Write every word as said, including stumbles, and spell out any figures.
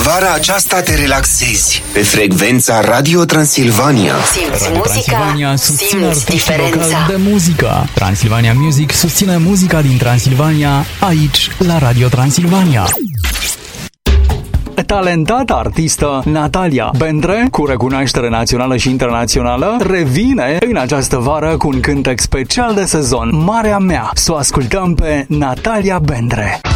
Vara aceasta te relaxezi pe frecvența Radio Transilvania. Simți Radio muzica, Transilvania susține simți artiștii diferența. locali de muzică. Transilvania Music susține muzica din Transilvania, aici, la Radio Transilvania. Talentata artistă Natalia Bendre, cu recunoaștere națională și internațională, revine în această vară cu un cântec special de sezon, Marea Mea. Să o ascultăm pe Natalia Bendre.